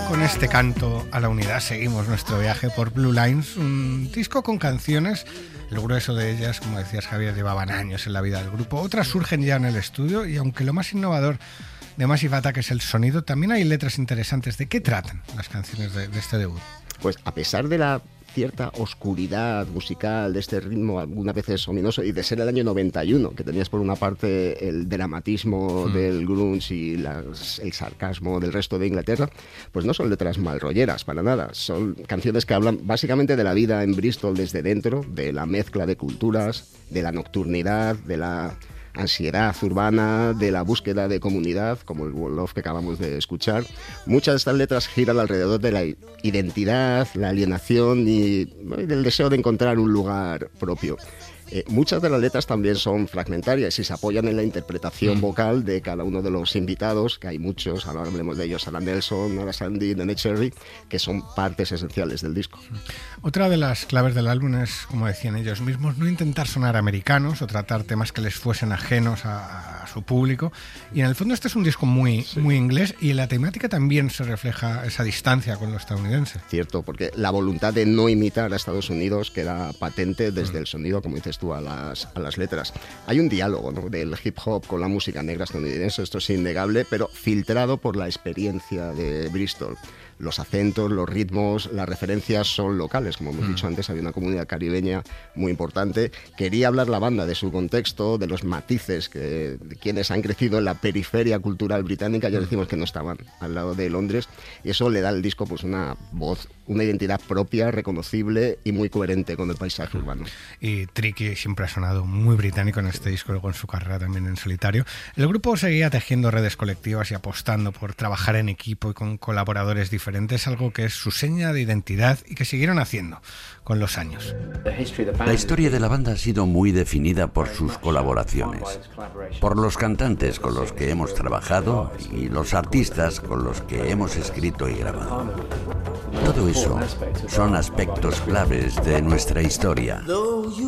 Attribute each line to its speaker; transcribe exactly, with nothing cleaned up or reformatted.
Speaker 1: Con este canto a la unidad seguimos nuestro viaje por Blue Lines, un disco con canciones. El grueso de ellas, como decías Javier, llevaban años en la vida del grupo. Otras surgen ya en el estudio y aunque lo más innovador de Massive Attack es el sonido, también hay letras interesantes. ¿De qué tratan las canciones de, de este debut?
Speaker 2: Pues a pesar de la cierta oscuridad musical, de este ritmo algunas veces ominoso, y de ser el año noventa y uno, que tenías por una parte el dramatismo mm. del grunge y las, el sarcasmo del resto de Inglaterra, pues no son letras malrolleras para nada, son canciones que hablan básicamente de la vida en Bristol desde dentro, de la mezcla de culturas, de la nocturnidad, de la ansiedad urbana, de la búsqueda de comunidad, como el One Love que acabamos de escuchar. Muchas de estas letras giran alrededor de la identidad, la alienación y, y del deseo de encontrar un lugar propio. Eh, muchas de las letras también son fragmentarias y se apoyan en la interpretación mm. vocal de cada uno de los invitados, que hay muchos, ahora hablemos de ellos, Sarah Nelson, Nora Sandy, Nene Cherry, que son partes esenciales del disco.
Speaker 1: Otra de las claves del álbum es, como decían ellos mismos, no intentar sonar americanos o tratar temas que les fuesen ajenos a, a su público, y en el fondo este es un disco muy, sí. muy inglés, y en la temática también se refleja esa distancia con lo estadounidense.
Speaker 2: Cierto, porque la voluntad de no imitar a Estados Unidos queda patente desde mm. el sonido, como dices tú, a las, a las letras. Hay un diálogo, ¿no?, del hip hop con la música negra estadounidense, esto es innegable, pero filtrado por la experiencia de Bristol. Los acentos, los ritmos, las referencias son locales, como hemos mm. dicho antes, había una comunidad caribeña muy importante. Quería hablar la banda de su contexto, de los matices que de quienes han crecido en la periferia cultural británica, ya decimos que no estaban al lado de Londres, y eso le da al disco pues una voz, una identidad propia, reconocible y muy coherente con el paisaje urbano.
Speaker 1: Y Tricky siempre ha sonado muy británico en este disco, luego en su carrera también en solitario. El grupo seguía tejiendo redes colectivas y apostando por trabajar en equipo y con colaboradores diferentes. Es algo que es su seña de identidad y que siguieron haciendo con los años.
Speaker 3: La historia de la banda ha sido muy definida por sus colaboraciones, por los cantantes con los que hemos trabajado y los artistas con los que hemos escrito y grabado. Todo eso son aspectos claves de nuestra historia.